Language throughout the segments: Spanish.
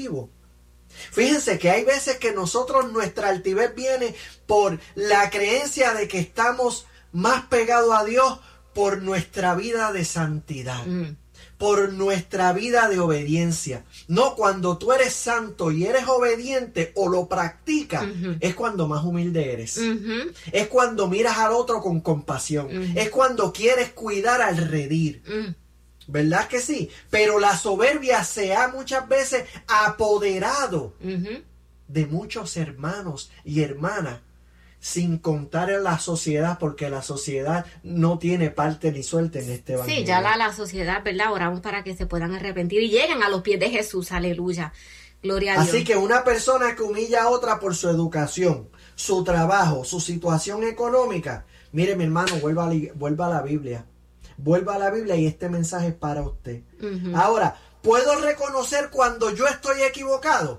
negativo. Fíjense que hay veces que nuestra altivez viene por la creencia de que estamos más pegados a Dios por nuestra vida de santidad, por nuestra vida de obediencia. No, cuando tú eres santo y eres obediente o lo practicas, es cuando más humilde eres. Es cuando miras al otro con compasión. Es cuando quieres cuidar al redil. ¿Verdad que sí? Pero la soberbia se ha muchas veces apoderado de muchos hermanos y hermanas, sin contar en la sociedad, porque la sociedad no tiene parte ni suerte en este evangelio. Sí, ya la sociedad, ¿verdad? Oramos para que se puedan arrepentir y lleguen a los pies de Jesús, aleluya. Gloria a Dios. Así que una persona que humilla a otra por su educación, su trabajo, su situación económica, mire mi hermano, vuelva a la Biblia. Vuelva a la Biblia y este mensaje es para usted. Ahora, ¿puedo reconocer cuando yo estoy equivocado?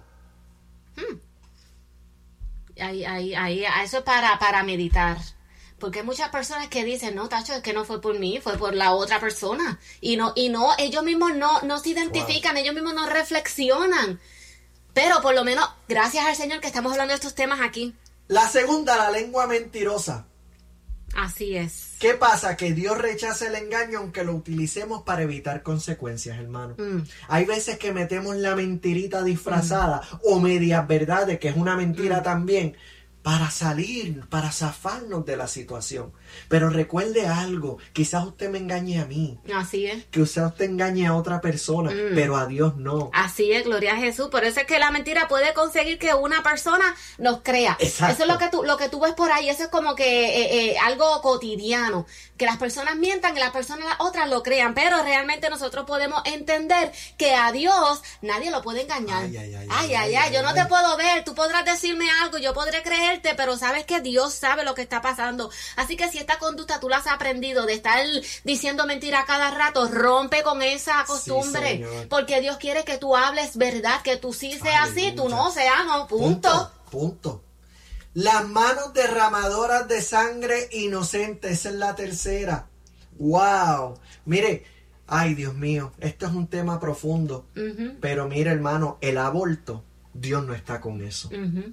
Eso es para meditar. Porque hay muchas personas que dicen, no, Tacho, es que no fue por mí, fue por la otra persona. Y no, ellos mismos no se identifican, ellos mismos no reflexionan. Pero por lo menos, gracias al Señor que estamos hablando de estos temas aquí. La segunda, la lengua mentirosa. Así es. ¿Qué pasa? Que Dios rechaza el engaño aunque lo utilicemos para evitar consecuencias, hermano. Hay veces que metemos la mentirita disfrazada o medias verdades, que es una mentira también, para salir, para zafarnos de la situación. Pero recuerde algo, quizás usted me engañe a mí. Así es. Quizás usted engañe a otra persona, pero a Dios no. Así es, gloria a Jesús. Por eso es que la mentira puede conseguir que una persona nos crea. Exacto. Eso es lo que tú ves por ahí. Eso es como que algo cotidiano. Que las personas mientan y las otras lo crean. Pero realmente nosotros podemos entender que a Dios nadie lo puede engañar. Yo no te puedo ver. Tú podrás decirme algo, yo podré creerte, pero sabes que Dios sabe lo que está pasando. Así que si esta conducta tú la has aprendido de estar diciendo mentira cada rato, rompe con esa costumbre. Sí, porque Dios quiere que tú hables verdad, que tú sí seas así, tú no seas no. Punto. Las manos derramadoras de sangre inocente, esa es la tercera. ¡Wow! Mire, ay Dios mío, esto es un tema profundo. Pero mire hermano, el aborto, Dios no está con eso.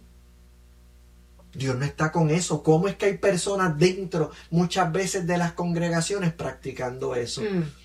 Dios no está con eso. ¿Cómo es que hay personas dentro muchas veces de las congregaciones practicando eso?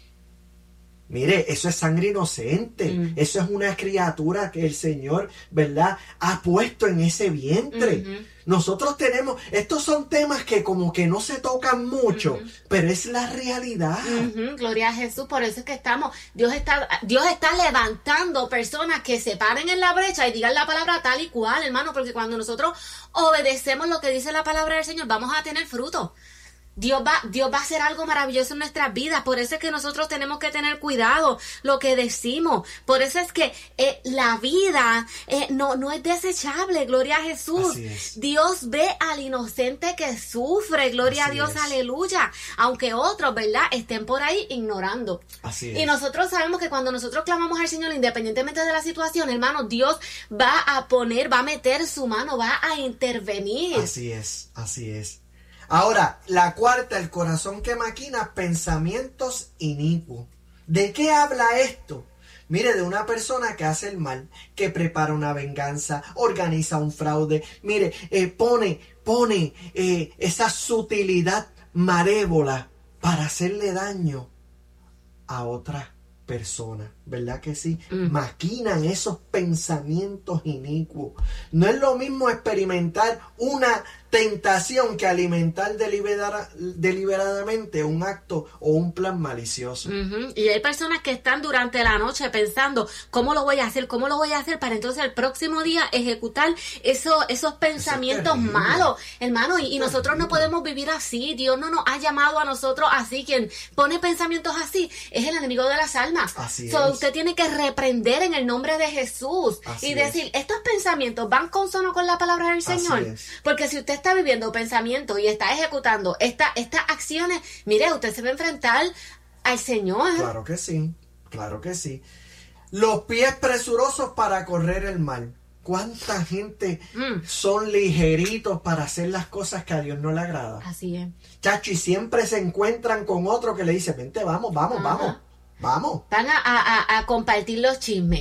Mire, eso es sangre inocente. Eso es una criatura que el Señor, ¿verdad?, ha puesto en ese vientre. Nosotros tenemos, estos son temas que como que no se tocan mucho, pero es la realidad. Gloria a Jesús, por eso es que Dios está levantando personas que se paren en la brecha y digan la palabra tal y cual, hermano, porque cuando nosotros obedecemos lo que dice la palabra del Señor, vamos a tener fruto. Dios va a hacer algo maravilloso en nuestras vidas. Por eso es que nosotros tenemos que tener cuidado lo que decimos. Por eso es que la vida no es desechable. Gloria a Jesús. Así es. Dios ve al inocente que sufre. Gloria a Dios, aleluya. Aunque otros, ¿verdad?, estén por ahí ignorando. Así es. Y nosotros sabemos que cuando nosotros clamamos al Señor, independientemente de la situación, hermano, Dios va a meter su mano, va a intervenir. Así es. Ahora, la cuarta, el corazón que maquina pensamientos inicuos. ¿De qué habla esto? Mire, de una persona que hace el mal, que prepara una venganza, organiza un fraude, mire, pone esa sutilidad malévola para hacerle daño a otra persona, ¿verdad que sí? Maquinan esos pensamientos inicuos. No es lo mismo experimentar una tentación que alimentar deliberadamente un acto o un plan malicioso. Y hay personas que están durante la noche pensando, ¿cómo lo voy a hacer? Para entonces el próximo día ejecutar esos pensamientos malos, hermano. Y nosotros no podemos vivir así. Dios no nos ha llamado a nosotros así. Quien pone pensamientos así es el enemigo de las almas. Así es. Usted tiene que reprender en el nombre de Jesús y decir, estos pensamientos van consono con la palabra del Señor. Porque si usted está viviendo pensamientos y está ejecutando estas acciones, mire, usted se va a enfrentar al Señor. Claro que sí. Los pies presurosos para correr el mal. ¿Cuánta gente son ligeritos para hacer las cosas que a Dios no le agrada? Así es. Chacho, y siempre se encuentran con otro que le dice, vente, vamos. Van a compartir los chismes.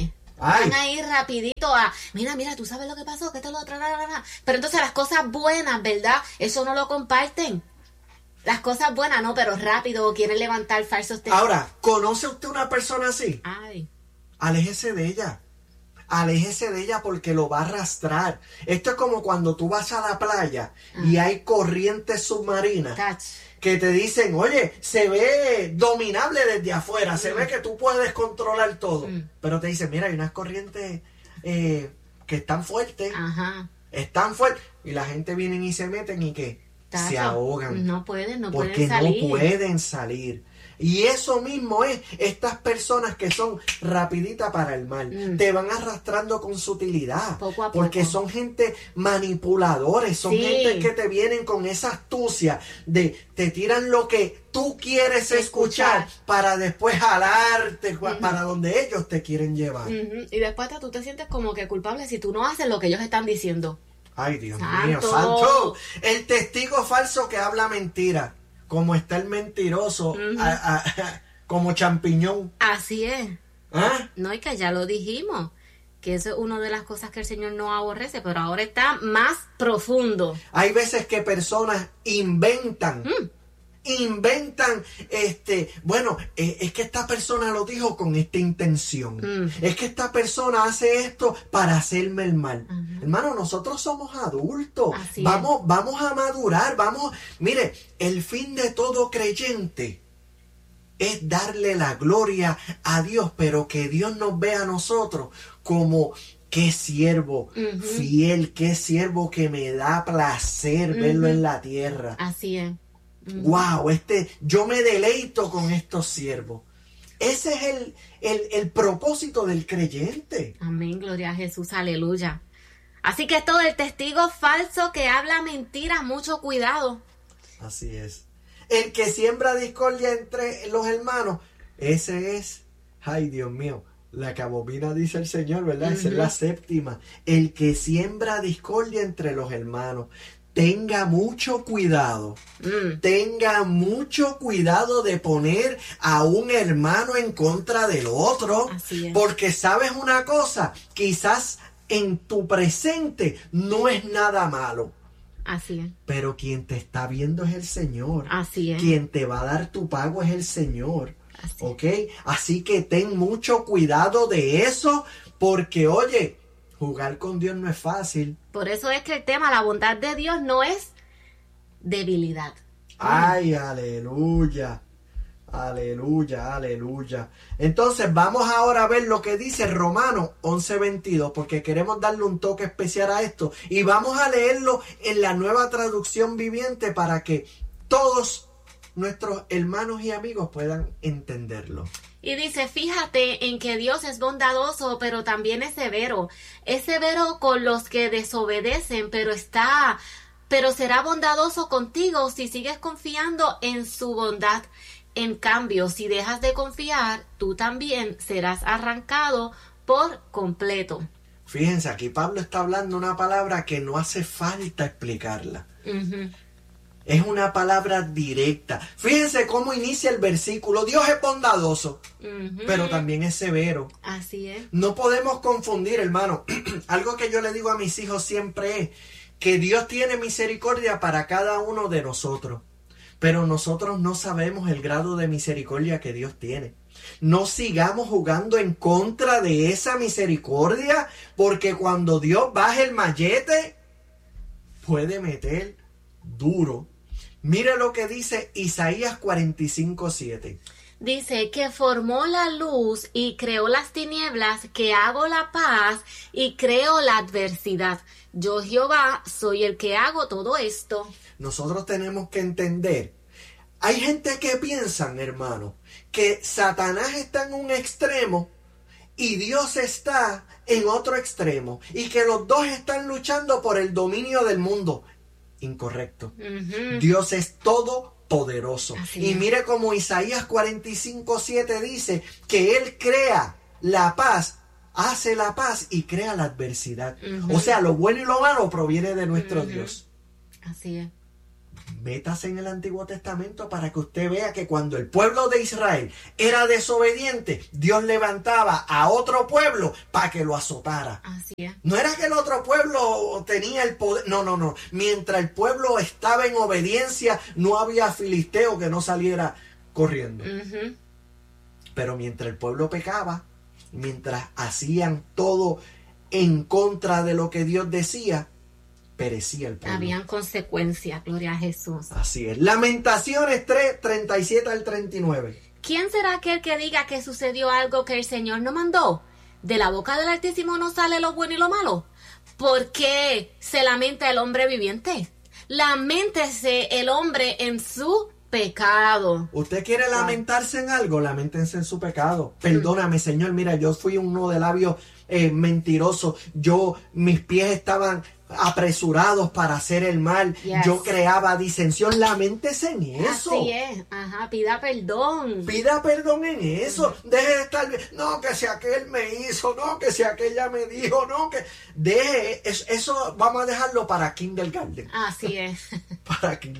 Ay. Van a ir rapidito a, mira, tú sabes lo que pasó, que esto lo otro, Pero entonces las cosas buenas, ¿verdad? Eso no lo comparten. Las cosas buenas no, pero rápido quieren levantar falsos testigos. Ahora, ¿conoce usted una persona así? Ay. Aléjese de ella. Aléjese de ella porque lo va a arrastrar. Esto es como cuando tú vas a la playa y hay corrientes submarinas que te dicen, oye, se ve dominable desde afuera, se ve que tú puedes controlar todo. Pero te dicen, mira, hay unas corrientes que están fuertes. Ajá. Están fuertes. Y la gente viene y se meten y que se ahogan. No pueden salir. Porque no pueden salir. Y eso mismo es, estas personas que son rapiditas para el mal, te van arrastrando con sutilidad, poco a porque poco. son gente manipuladores, son gente que te vienen con esa astucia de te tiran lo que tú quieres escuchar para después jalarte para donde ellos te quieren llevar. Y después tú te sientes como que culpable si tú no haces lo que ellos están diciendo. Ay, Dios mío, santo. El testigo falso que habla mentira. Como está el mentiroso, como champiñón. Así es. ¿Ah? No, y que ya lo dijimos, que eso es una de las cosas que el Señor no aborrece, pero ahora está más profundo. Hay veces que personas inventan, bueno, es que esta persona lo dijo con esta intención. Es que esta persona hace esto para hacerme el mal. Hermano, nosotros somos adultos. Vamos a madurar, mire, el fin de todo creyente es darle la gloria a Dios, pero que Dios nos vea a nosotros como qué siervo fiel, qué siervo que me da placer verlo en la tierra. Así es. Wow, yo me deleito con estos siervos. Ese es el propósito del creyente. Amén, gloria a Jesús, aleluya. Así que esto del testigo falso que habla mentiras, mucho cuidado. Así es. El que siembra discordia entre los hermanos, ese es, ay Dios mío, la que abomina, dice el Señor, ¿verdad? Esa es la séptima. El que siembra discordia entre los hermanos. Tenga mucho cuidado. Tenga mucho cuidado de poner a un hermano en contra del otro. Así es. Porque sabes una cosa, quizás en tu presente no es nada malo. Así es. Pero quien te está viendo es el Señor. Así es. Quien te va a dar tu pago es el Señor. Así ¿Ok? Así que ten mucho cuidado de eso, porque oye, jugar con Dios no es fácil. Por eso es que el tema, la bondad de Dios no es debilidad. Ay, aleluya. Aleluya, aleluya. Entonces vamos ahora a ver lo que dice Romanos 11:22, porque queremos darle un toque especial a esto. Y vamos a leerlo en la Nueva Traducción Viviente para que todos nuestros hermanos y amigos puedan entenderlo. Y dice, fíjate en que Dios es bondadoso, pero también es severo. Es severo con los que desobedecen, pero será bondadoso contigo si sigues confiando en su bondad. En cambio, si dejas de confiar, tú también serás arrancado por completo. Fíjense, aquí Pablo está hablando una palabra que no hace falta explicarla. Es una palabra directa. Fíjense cómo inicia el versículo. Dios es bondadoso, pero también es severo. Así es. No podemos confundir, hermano. Algo que yo le digo a mis hijos siempre es que Dios tiene misericordia para cada uno de nosotros. Pero nosotros no sabemos el grado de misericordia que Dios tiene. No sigamos jugando en contra de esa misericordia, porque cuando Dios baje el mallete, puede meter duro. Mire lo que dice Isaías 45:7. Dice que formó la luz y creó las tinieblas, que hago la paz y creo la adversidad. Yo, Jehová, soy el que hago todo esto. Nosotros tenemos que entender. Hay gente que piensan, hermano, que Satanás está en un extremo y Dios está en otro extremo, y que los dos están luchando por el dominio del mundo. Incorrecto. Dios es todopoderoso. Y mire como Isaías 45:7 dice que Él crea la paz, hace la paz y crea la adversidad. O sea, lo bueno y lo malo proviene de nuestro Dios. Así es. Métase en el Antiguo Testamento para que usted vea que cuando el pueblo de Israel era desobediente, Dios levantaba a otro pueblo para que lo azotara. Así es. No era que el otro pueblo tenía el poder. No. Mientras el pueblo estaba en obediencia, no había filisteo que no saliera corriendo. Ujú. Pero mientras el pueblo pecaba, mientras hacían todo en contra de lo que Dios decía, perecía el pueblo. Habían consecuencias, gloria a Jesús. Así es. Lamentaciones 3, 37 al 39. ¿Quién será aquel que diga que sucedió algo que el Señor no mandó? ¿De la boca del Altísimo no sale lo bueno y lo malo? ¿Por qué se lamenta el hombre viviente? Laméntese el hombre en su pecado. ¿Usted quiere lamentarse en algo? Lamentense en su pecado. Perdóname, Señor, mira, yo fui uno de labios mentiroso. Mis pies estaban apresurados para hacer el mal. Yes. Yo creaba disensión. Laméntese en eso. Así es. Ajá, pida perdón. Pida perdón en eso. Deje de estar, no, que si aquel me hizo, no, que si aquella me dijo, no, que deje eso, vamos a dejarlo para kindergarten. Así es. Para que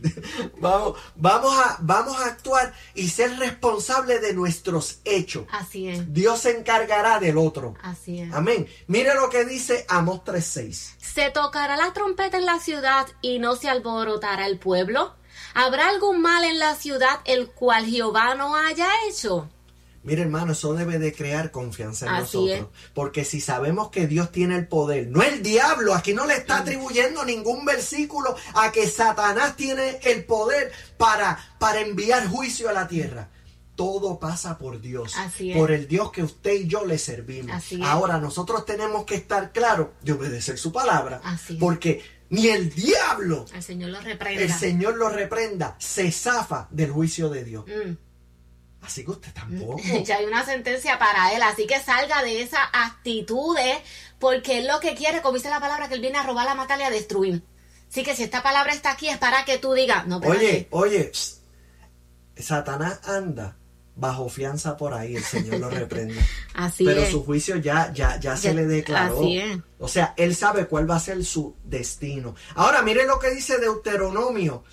vamos a actuar y ser responsables de nuestros hechos. Así es. Dios se encargará del otro. Así es. Amén. Mire lo que dice Amós 3:6. ¿Se tocará la trompeta en la ciudad y no se alborotará el pueblo? ¿Habrá algún mal en la ciudad el cual Jehová no haya hecho? Mire, hermano, eso debe de crear confianza en Así nosotros. Porque si sabemos que Dios tiene el poder, no el diablo, aquí no le está atribuyendo ningún versículo a que Satanás tiene el poder para enviar juicio a la tierra. Todo pasa por Dios, Así es. por el Dios que usted y yo le servimos. Así es. Ahora, nosotros tenemos que estar claros de obedecer su palabra. Así es. Porque ni el diablo, El Señor lo reprenda. el Señor lo reprenda, se zafa del juicio de Dios. Así que usted tampoco. Ya hay una sentencia para él, así que salga de esas actitudes, porque él lo que quiere, como dice la palabra, que él viene a robar, a matar y a destruir. Así que si esta palabra está aquí es para que tú digas, no, espérate. Oye, Satanás anda bajo fianza por ahí, el Señor lo reprende. Así Pero es. su juicio ya se le declaró. Así es. O sea, él sabe cuál va a ser su destino. Ahora, mire lo que dice Deuteronomio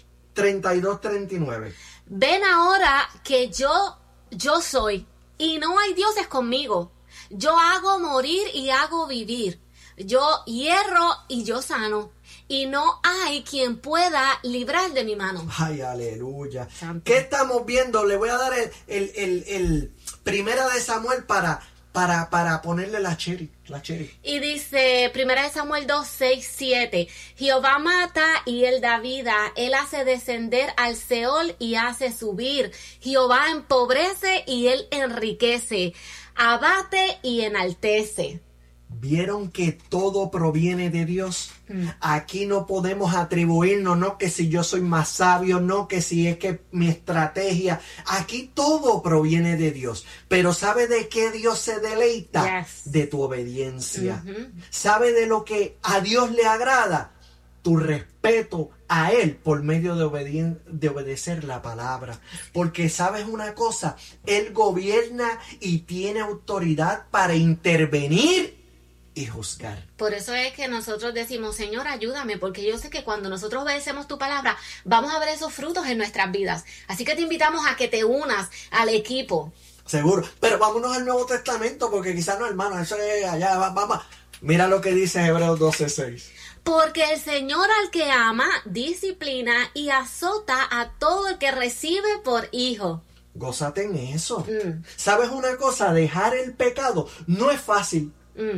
32:39. Ven ahora que yo soy, y no hay dioses conmigo. Yo hago morir y hago vivir. Yo hierro y yo sano. Y no hay quien pueda librar de mi mano. Ay, aleluya. Santo. ¿Qué estamos viendo? Le voy a dar el Primera de Samuel para ponerle la cherry. Y dice 1 Samuel 2, 6, 7. Jehová mata y él da vida. Él hace descender al Seol y hace subir. Jehová empobrece y él enriquece. Abate y enaltece. ¿Vieron que todo proviene de Dios? Aquí no podemos atribuirnos, no que si yo soy más sabio, no que si es que mi estrategia. Aquí todo proviene de Dios. Pero ¿sabe de qué Dios se deleita? Yes. De tu obediencia. ¿Sabe de lo que a Dios le agrada? Tu respeto a Él por medio de obedecer la palabra. Porque ¿sabes una cosa? Él gobierna y tiene autoridad para intervenir y juzgar. Por eso es que nosotros decimos, Señor, ayúdame, porque yo sé que cuando nosotros obedecemos tu palabra, vamos a ver esos frutos en nuestras vidas. Así que te invitamos a que te unas al equipo. Seguro. Pero vámonos al Nuevo Testamento, porque quizás no, hermano, eso es allá, vamos. Mira lo que dice Hebreos 12:6. Porque el Señor al que ama, disciplina y azota a todo el que recibe por hijo. Gózate en eso. ¿Sabes una cosa? Dejar el pecado no es fácil.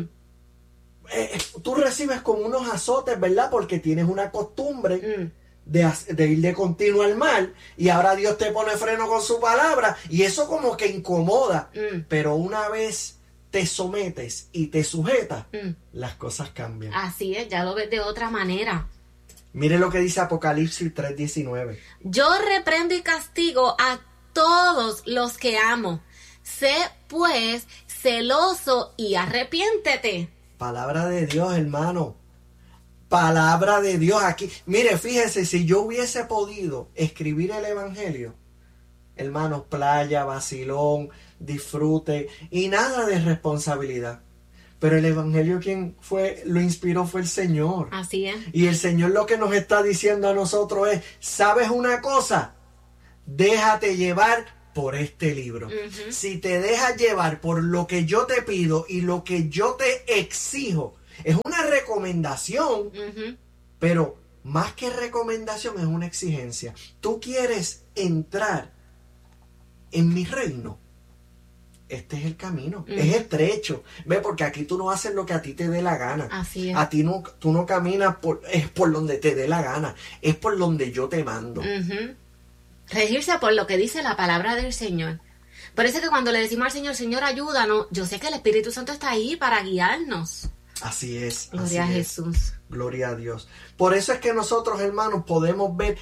Tú recibes como unos azotes, ¿verdad? Porque tienes una costumbre de ir de continuo al mal, y ahora Dios te pone freno con su palabra, y eso como que incomoda. Pero una vez te sometes y te sujetas, las cosas cambian. Así es, ya lo ves de otra manera. Mire lo que dice Apocalipsis 3:19. Yo reprendo y castigo a todos los que amo. Sé pues celoso y arrepiéntete. Palabra de Dios, hermano. Palabra de Dios aquí. Mire, fíjese, si yo hubiese podido escribir el evangelio, hermanos, playa, vacilón, disfrute y nada de responsabilidad. Pero el evangelio quien lo inspiró fue el Señor. Así es. Y el Señor lo que nos está diciendo a nosotros es, ¿sabes una cosa? Déjate llevar por este libro. Si te dejas llevar por lo que yo te pido y lo que yo te exijo, es una recomendación, pero más que recomendación es una exigencia. Tú quieres entrar en mi reino. Este es el camino, es estrecho, ¿ve? Porque aquí tú no haces lo que a ti te dé la gana. Así es. A ti no, tú no caminas es por donde te dé la gana, es por donde yo te mando. Regirse por lo que dice la palabra del Señor. Por eso es que cuando le decimos al Señor, Señor, ayúdanos, yo sé que el Espíritu Santo está ahí para guiarnos. Así es. Gloria así a es. Jesús. Gloria a Dios. Por eso es que nosotros, hermanos, podemos ver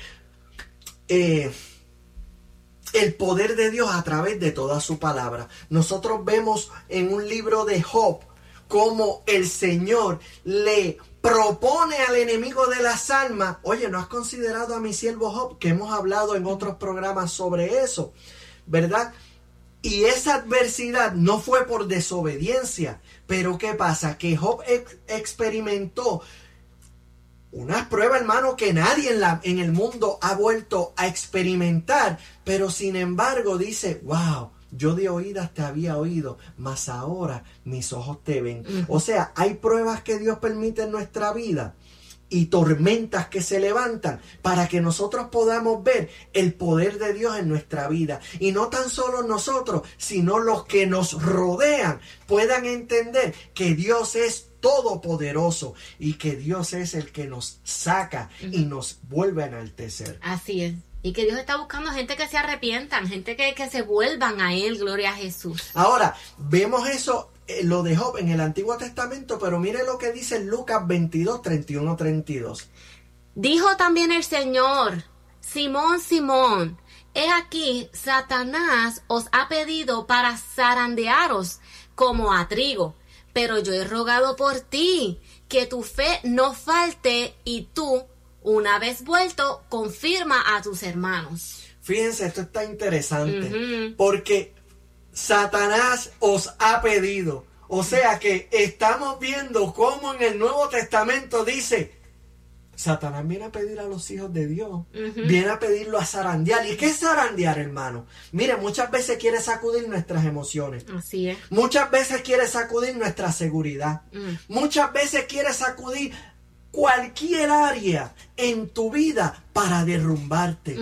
el poder de Dios a través de toda su palabra. Nosotros vemos en un libro de Job cómo el Señor le propone al enemigo de las almas, oye, ¿no has considerado a mi siervo Job? Que hemos hablado en otros programas sobre eso, ¿verdad? Y esa adversidad no fue por desobediencia, pero ¿qué pasa? Que Job experimentó unas pruebas, hermano, que nadie en el mundo ha vuelto a experimentar, pero sin embargo dice, wow, yo de oídas te había oído, mas ahora mis ojos te ven. O sea, hay pruebas que Dios permite en nuestra vida y tormentas que se levantan para que nosotros podamos ver el poder de Dios en nuestra vida. Y no tan solo nosotros, sino los que nos rodean puedan entender que Dios es todopoderoso y que Dios es el que nos saca y nos vuelve a enaltecer. Así es. Y que Dios está buscando gente que se arrepientan, gente que se vuelvan a Él, gloria a Jesús. Ahora, vemos eso, lo de Job en el Antiguo Testamento, pero mire lo que dice Lucas 22, 31, 32. Dijo también el Señor, Simón, Simón, he aquí, Satanás os ha pedido para zarandearos como a trigo, pero yo he rogado por ti, que tu fe no falte y tú, una vez vuelto, confirma a tus hermanos. Fíjense, esto está interesante, porque Satanás os ha pedido. O sea que estamos viendo cómo en el Nuevo Testamento dice, Satanás viene a pedir a los hijos de Dios, viene a pedirlo a zarandear. ¿Y qué es zarandear, hermano? Mire, muchas veces quiere sacudir nuestras emociones. Así es. Muchas veces quiere sacudir nuestra seguridad. Muchas veces quiere sacudir cualquier área en tu vida para derrumbarte.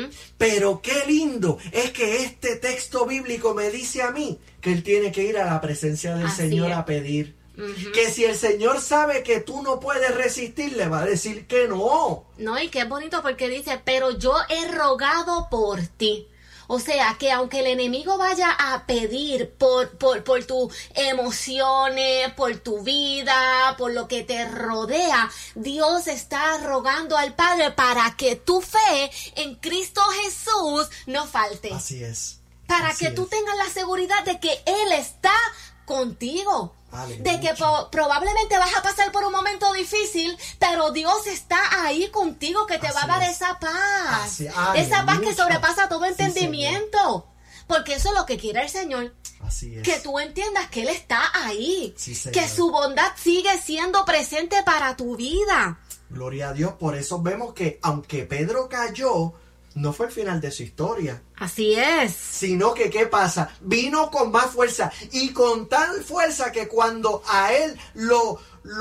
Pero qué lindo es que este texto bíblico me dice a mí que él tiene que ir a la presencia del Señor a pedir. Que si el Señor sabe que tú no puedes resistir, le va a decir que no. No, y qué bonito porque dice, pero yo he rogado por ti. O sea, que aunque el enemigo vaya a pedir por tus emociones, por tu vida, por lo que te rodea, Dios está rogando al Padre para que tu fe en Cristo Jesús no falte. Así es. Para que tú tengas la seguridad de que Él está contigo. Aleluya. De que probablemente vas a pasar por un momento difícil, pero Dios está ahí contigo, que te va a dar esa paz. Esa paz que sobrepasa todo entendimiento. Porque eso es lo que quiere el Señor. Así es. Que tú entiendas que Él está ahí. Sí, Señor. Que su bondad sigue siendo presente para tu vida. Gloria a Dios. Por eso vemos que aunque Pedro cayó, no fue el final de su historia. Así es. Sino que, ¿qué pasa? Vino con más fuerza. Y con tal fuerza que cuando a él lo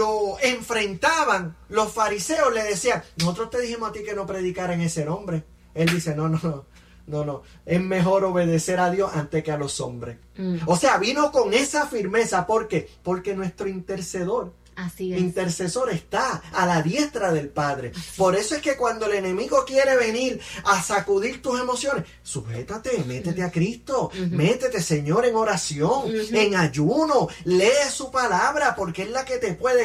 enfrentaban, los fariseos le decían, nosotros te dijimos a ti que no predicara en ese nombre. Él dice, no. Es mejor obedecer a Dios antes que a los hombres. O sea, vino con esa firmeza. ¿Por qué? Porque nuestro intercesor, así es, intercesor está a la diestra del Padre. Por eso es que cuando el enemigo quiere venir a sacudir tus emociones, sujétate, métete a Cristo, métete, Señor, en oración, en ayuno, lee su palabra, porque es la que te puede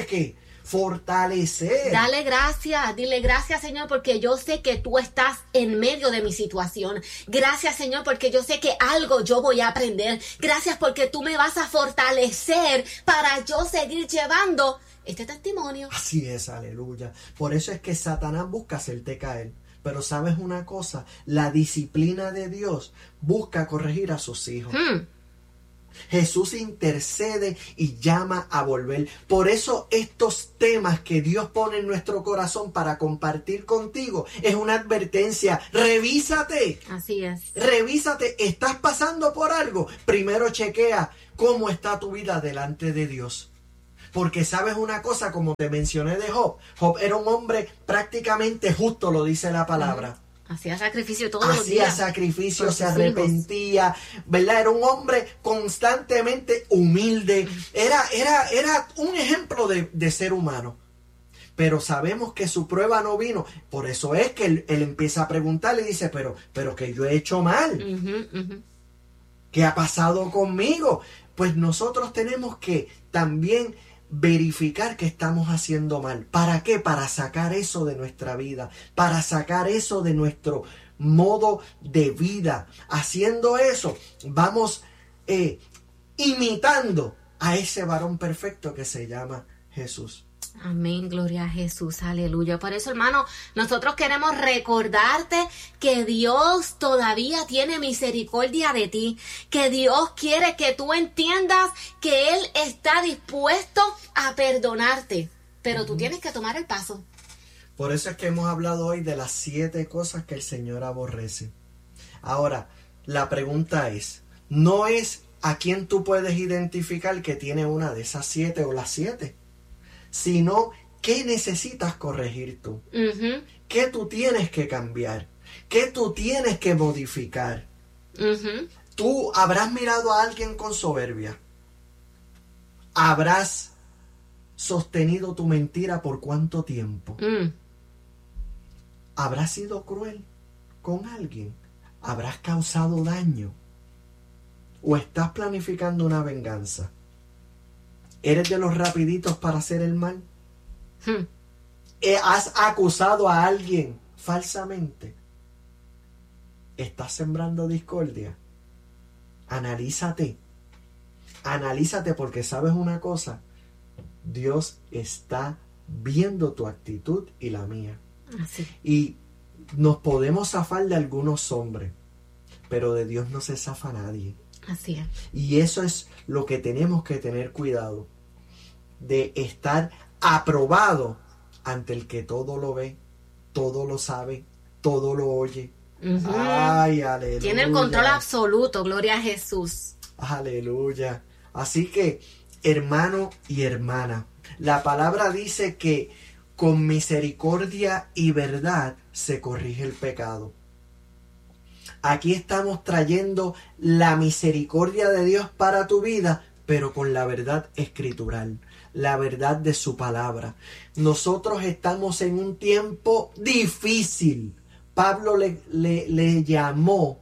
fortalecer. Dale gracias, dile gracias, Señor, porque yo sé que tú estás en medio de mi situación. Gracias, Señor, porque yo sé que algo yo voy a aprender. Gracias porque tú me vas a fortalecer para yo seguir llevando este testimonio. Así es, aleluya. Por eso es que Satanás busca hacerte caer. Pero ¿sabes una cosa? La disciplina de Dios busca corregir a sus hijos. Jesús intercede y llama a volver. Por eso estos temas que Dios pone en nuestro corazón para compartir contigo es una advertencia. Revísate. Así es. Revísate. ¿Estás pasando por algo? Primero chequea cómo está tu vida delante de Dios. Porque sabes una cosa, como te mencioné de Job. Job era un hombre prácticamente justo, lo dice la palabra. Hacía sacrificio todos los Hacía días. sacrificio, se arrepentía, ¿verdad? Era un hombre constantemente humilde. Era un ejemplo de ser humano. Pero sabemos que su prueba no vino. Por eso es que él empieza a preguntarle y dice, pero que yo he hecho mal. ¿Qué ha pasado conmigo? Pues nosotros tenemos que también verificar que estamos haciendo mal. ¿Para qué? Para sacar eso de nuestra vida, para sacar eso de nuestro modo de vida. Haciendo eso, vamos imitando a ese varón perfecto que se llama Jesús. Amén, gloria a Jesús, aleluya. Por eso, hermano, nosotros queremos recordarte que Dios todavía tiene misericordia de ti, que Dios quiere que tú entiendas que Él está dispuesto a perdonarte, pero tú tienes que tomar el paso. Por eso es que hemos hablado hoy de las 7 cosas que el Señor aborrece. Ahora, la pregunta es, no es a quién tú puedes identificar que tiene una de esas 7 o las 7. Sino qué necesitas corregir tú, qué tú tienes que cambiar, qué tú tienes que modificar. Tú habrás mirado a alguien con soberbia, habrás sostenido tu mentira por cuánto tiempo, habrás sido cruel con alguien, habrás causado daño o estás planificando una venganza. ¿Eres de los rapiditos para hacer el mal? ¿Has acusado a alguien falsamente? ¿Estás sembrando discordia? Analízate. Analízate porque sabes una cosa. Dios está viendo tu actitud y la mía. Así. Y nos podemos zafar de algunos hombres, pero de Dios no se zafa nadie. Así es. Y eso es lo que tenemos que tener cuidado, de estar aprobado ante el que todo lo ve, todo lo sabe, todo lo oye. Ay, aleluya. Tiene el control absoluto, gloria a Jesús. Aleluya. Así que, hermano y hermana, la palabra dice que con misericordia y verdad se corrige el pecado. Aquí estamos trayendo la misericordia de Dios para tu vida, pero con la verdad escritural, la verdad de su palabra. Nosotros estamos en un tiempo difícil. Pablo le llamó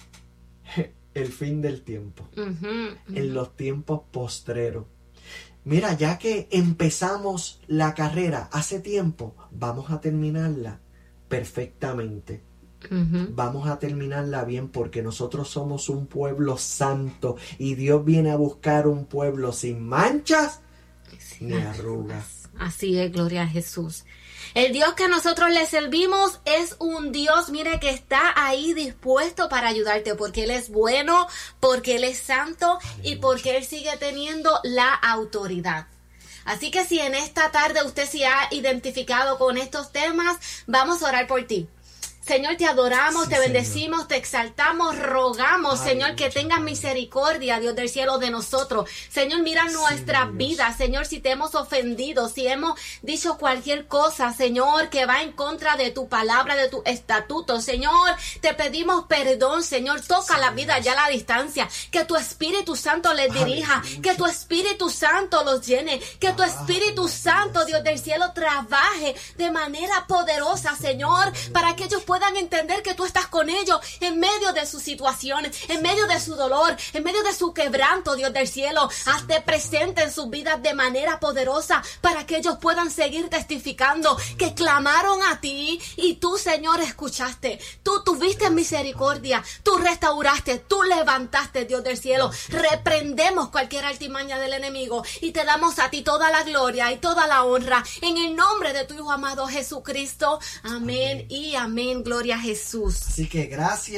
el fin del tiempo, en los tiempos postreros. Mira, ya que empezamos la carrera hace tiempo, vamos a terminarla perfectamente. Vamos a terminarla bien porque nosotros somos un pueblo santo y Dios viene a buscar un pueblo sin manchas ni arrugas. Así es, gloria a Jesús. El Dios que nosotros le servimos es un Dios, mire, que está ahí dispuesto para ayudarte porque Él es bueno, porque Él es santo y porque Él sigue teniendo la autoridad. Así que si en esta tarde usted se ha identificado con estos temas, vamos a orar por ti. Señor, te adoramos, te bendecimos, te exaltamos, rogamos, Señor, que tengas misericordia, Dios del cielo, de nosotros. Señor, mira nuestras vidas, Señor, si te hemos ofendido, si hemos dicho cualquier cosa, Señor, que va en contra de tu palabra, de tu estatuto, Señor, te pedimos perdón, Señor, toca la vida ya a la distancia, que tu Espíritu Santo les dirija, que tu Espíritu Santo los llene, que tu Espíritu Santo, Dios del cielo, trabaje de manera poderosa, Señor, para que ellos puedan entender que tú estás con ellos en medio de sus situaciones, en medio de su dolor, en medio de su quebranto, Dios del cielo. Hazte presente en sus vidas de manera poderosa para que ellos puedan seguir testificando que clamaron a ti y tú, Señor, escuchaste. Tú tuviste misericordia, tú restauraste, tú levantaste, Dios del cielo. Reprendemos cualquier artimaña del enemigo y te damos a ti toda la gloria y toda la honra en el nombre de tu Hijo amado Jesucristo. Amén y amén. Gloria a Jesús. Así que gracias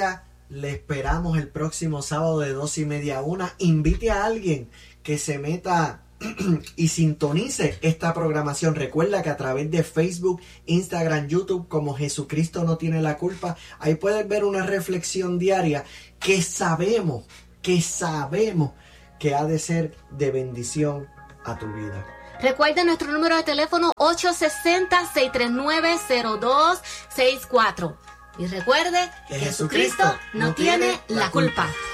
Le esperamos el próximo sábado de 12:30 a 1. Invite a alguien que se meta y sintonice esta programación. Recuerda que a través de Facebook, Instagram, YouTube, como Jesucristo no tiene la culpa, ahí puedes ver una reflexión diaria que sabemos que ha de ser de bendición a tu vida. Recuerda nuestro número de teléfono 860-639-0264. Y recuerde que Jesucristo no tiene la culpa.